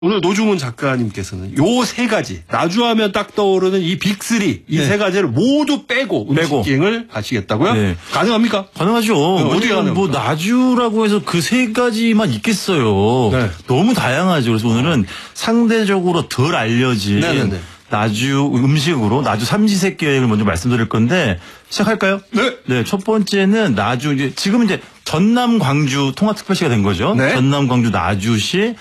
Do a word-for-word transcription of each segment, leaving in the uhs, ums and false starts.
오늘 노중훈 작가님께서는 요 세 가지, 나주하면 딱 떠오르는 이 빅쓰리, 이 세 네. 가지를 모두 빼고 음식기행을 하시겠다고요? 네. 가능합니까? 가능하죠. 네, 어디가 뭐 나주라고 해서 그 세 가지만 있겠어요. 네. 너무 다양하죠. 그래서 오늘은 상대적으로 덜 알려진 네네네. 나주 음식으로 나주 삼시세끼 여행을 먼저 말씀드릴 건데 시작할까요? 네. 네, 첫 번째는 나주 이제 지금 이제 전남 광주 통합특별시가 된 거죠. 네. 전남 광주 나주시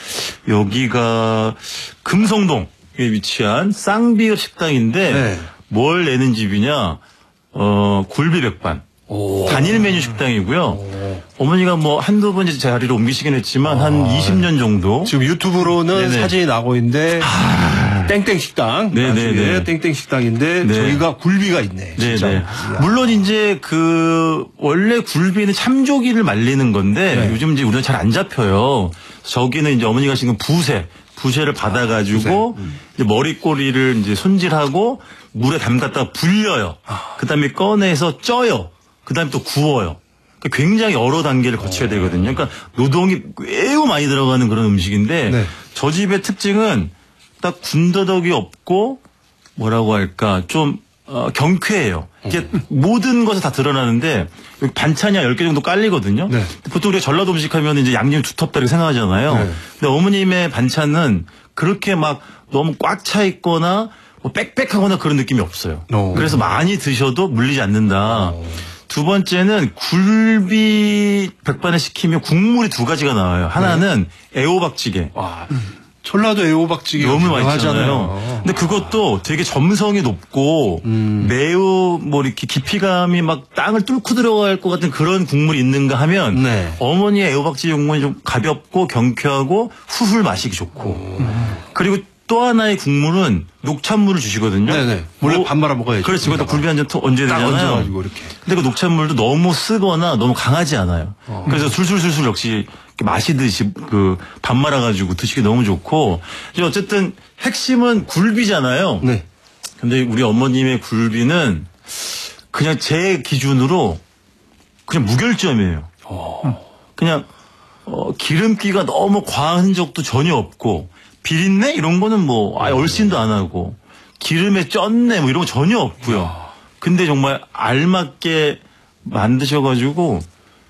여기가 금성동에 위치한 쌍비읍 식당인데 네. 뭘 내는 집이냐? 어, 굴비백반. 오. 단일 메뉴 식당이고요. 오. 어머니가 뭐 한두 번 이제 자리를 옮기시긴 했지만 아. 한 이십 년 정도. 지금 유튜브로는 네네. 사진이 나고 있는데 아. 땡땡 식당. 네네네. 땡땡 식당인데 네. 저희가 굴비가 있네. 진짜. 네네. 물론 이제 그 원래 굴비는 참조기를 말리는 건데 네. 요즘 이제 우리는 잘 안 잡혀요. 저기는 이제 어머니가 지금 부세. 부쉐를 받아가지고 아, 음. 이제 머리꼬리를 이제 손질하고 물에 담갔다가 불려요. 아. 그 다음에 꺼내서 쪄요. 그 다음에 또 구워요. 그러니까 굉장히 여러 단계를 거쳐야 되거든요. 그러니까 노동이 매우 많이 들어가는 그런 음식인데 네. 저 집의 특징은 딱 군더더기 없고 뭐라고 할까 좀 어, 경쾌해요. 이게 음. 모든 것이 다 드러나는데 여기 반찬이 열 개 정도 깔리거든요. 네. 보통 우리가 전라도 음식 하면 이제 양념이 두텁다 이렇게 생각하잖아요. 네. 근데 어머님의 반찬은 그렇게 막 너무 꽉 차 있거나 뭐 빽빽하거나 그런 느낌이 없어요. 오. 그래서 많이 드셔도 물리지 않는다. 오. 두 번째는 굴비 백반을 시키면 국물이 두 가지가 나와요. 하나는 네. 애호박찌개. 와. 전라도 애호박찌개 너무 맛있잖아요. 근데 그것도 되게 점성이 높고 음. 매우 뭐 이렇게 깊이감이 막 땅을 뚫고 들어갈 것 같은 그런 국물이 있는가 하면 네. 어머니의 애호박찌개 국물이 좀 가볍고 경쾌하고 후술 마시기 좋고 음. 그리고 또 하나의 국물은 녹찬물을 주시거든요. 네네. 원래 뭐, 밥 말아 먹어야죠. 그렇지. 그것도 굴비 한 잔 얹어야 되잖아요. 얹어가지고 이렇게. 근데 그 녹찬물도 너무 쓰거나 너무 강하지 않아요. 어. 그래서 술술술술 역시 마시듯이 그 밥 말아가지고 드시기 너무 좋고. 어쨌든 핵심은 굴비잖아요. 네. 근데 우리 어머님의 굴비는 그냥 제 기준으로 그냥 무결점이에요. 어. 그냥 어, 기름기가 너무 과한 흔적도 전혀 없고. 비린내 이런 거는 뭐 아예 얼씬도 안 하고 기름에 쪘네 뭐 이런 거 전혀 없고요. 근데 정말 알맞게 만드셔가지고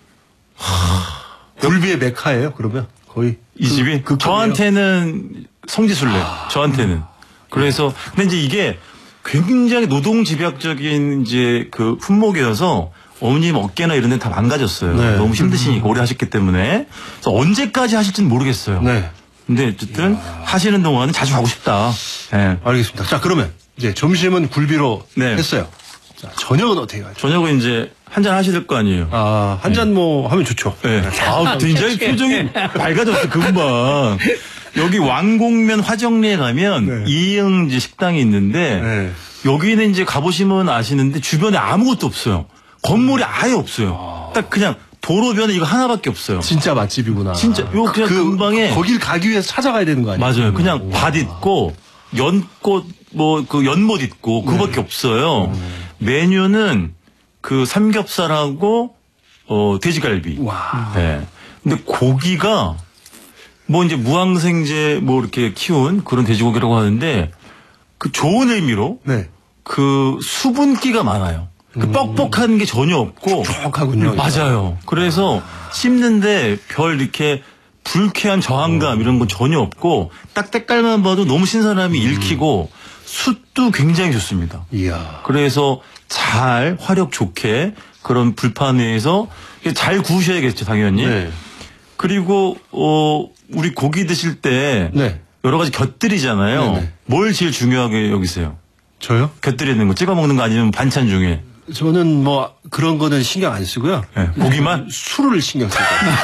굴비의 메카예요. 그러면 거의 이 그, 집이 그 저한테는 성지순례. 아. 저한테는 그래서 근데 이제 이게 굉장히 노동집약적인 이제 그 품목이어서 어머님 어깨나 이런 데 다 망가졌어요. 네. 너무 힘드시니까 오래 하셨기 때문에 그래서 언제까지 하실지는 모르겠어요. 네. 근데 어쨌든 이야. 하시는 동안은 자주 가고 싶다. 네. 알겠습니다. 자, 그러면 이제 점심은 굴비로 네. 했어요. 자, 저녁은 어떻게 가죠? 저녁은 이제 한잔 하셔야 될 거 아니에요. 아, 한 잔 뭐 네. 하면 좋죠. 네. 아, 굉장히 표정이 밝아졌어, 금방. 여기 왕곡면 화정리에 가면 네. 이응 식당이 있는데 네. 여기는 이제 가보시면 아시는데 주변에 아무것도 없어요. 건물이 아예 없어요. 아. 딱 그냥 도로변에 이거 하나밖에 없어요. 진짜 맛집이구나. 진짜 요 그냥 그, 근방에 거길 가기 위해서 찾아가야 되는 거 아니에요? 맞아요. 그냥 오. 밭 있고 연꽃 뭐 그 연못 있고 그거밖에 네. 없어요. 음. 메뉴는 그 삼겹살하고 어 돼지갈비. 와. 네. 근데 고기가 뭐 이제 무항생제 뭐 이렇게 키운 그런 돼지고기라고 하는데 그 좋은 의미로 네. 그 수분기가 많아요. 그 음. 뻑뻑한 게 전혀 없고 촉촉하군요. 맞아요. 그래서 씹는데 별 이렇게 불쾌한 저항감 음. 이런 건 전혀 없고 딱 때깔만 봐도 너무 신선함이 음. 읽히고 숯도 굉장히 좋습니다. 이야. 그래서 잘 화력 좋게 그런 불판 위에서 잘 구우셔야겠죠, 당연히. 네. 그리고 어 우리 고기 드실 때 네. 여러 가지 곁들이잖아요. 네네. 뭘 제일 중요하게 여기세요? 저요? 곁들이는 거, 찍어 먹는 거 아니면 반찬 중에? 저는 뭐 그런 거는 신경 안 쓰고요. 네, 고기만? 술을 신경 쓰고.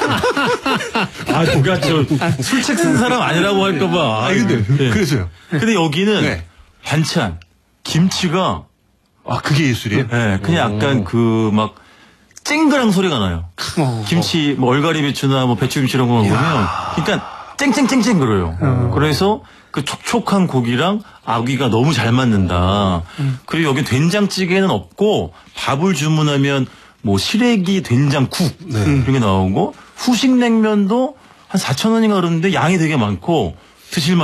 아, 고기가 저 술책 쓴 사람 아니라고 할까 봐. 아, 근데 네. 그래서요. 근데 여기는 네. 반찬, 김치가 아, 그게 예술이에요? 네, 그냥 오. 약간 그 막 쨍그랑 소리가 나요. 오. 김치, 뭐 얼갈이 배추나 뭐 배추김치 이런 거 먹으면 그러니까 쨍쨍쨍쨍 그래요. 오. 그래서 그 촉촉한 고기랑 아귀가 너무 잘 맞는다. 음. 그리고 여기 된장찌개는 없고 밥을 주문하면 뭐 시래기 된장국 네. 이런 게 나오고 후식 냉면도 한 사천 원인가 그러는데 양이 되게 많고 드실만